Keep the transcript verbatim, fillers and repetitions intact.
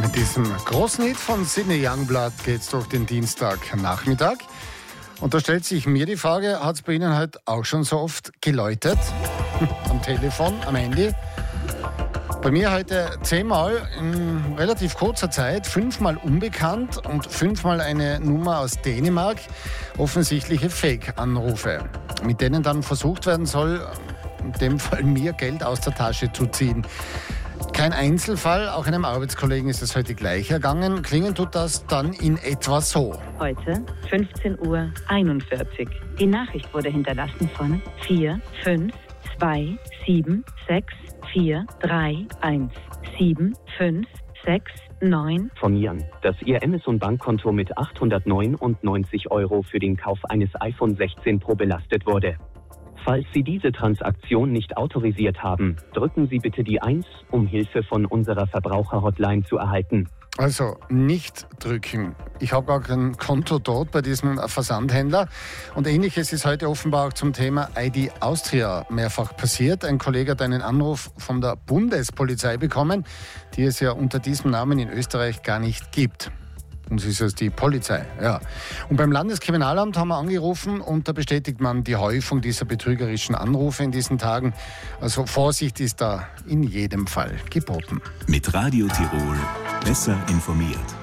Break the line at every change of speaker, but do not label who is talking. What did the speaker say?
Mit diesem großen Hit von Sidney Youngblood geht's durch den Dienstagnachmittag. Und da stellt sich mir die Frage, hat es bei Ihnen heute auch schon so oft geläutet? Am Telefon, am Handy? Bei mir heute zehnmal in relativ kurzer Zeit, fünfmal unbekannt und fünfmal eine Nummer aus Dänemark, offensichtliche Fake-Anrufe, mit denen dann versucht werden soll, in dem Fall mir Geld aus der Tasche zu ziehen. Kein Einzelfall, auch einem Arbeitskollegen ist es heute gleich ergangen. Klingen tut das dann in etwa so.
Heute fünfzehn Uhr einundvierzig. Die Nachricht wurde hinterlassen von vier fünf zwei sieben sechs vier drei eins sieben fünf sechs neun.
Von Jan, dass Ihr Amazon-Bankkonto mit achthundertneunundneunzig Euro für den Kauf eines iPhone sechzehn Pro belastet wurde. Falls Sie diese Transaktion nicht autorisiert haben, drücken Sie bitte die eins, um Hilfe von unserer Verbraucher-Hotline zu erhalten.
Also nicht drücken. Ich habe gar kein Konto dort bei diesem Versandhändler. Und Ähnliches ist heute offenbar auch zum Thema I D Austria mehrfach passiert. Ein Kollege hat einen Anruf von der Bundespolizei bekommen, die es ja unter diesem Namen in Österreich gar nicht gibt. Und es ist die Polizei, ja. Und beim Landeskriminalamt haben wir angerufen und da bestätigt man die Häufung dieser betrügerischen Anrufe in diesen Tagen. Also Vorsicht ist da in jedem Fall geboten.
Mit Radio Tirol besser informiert.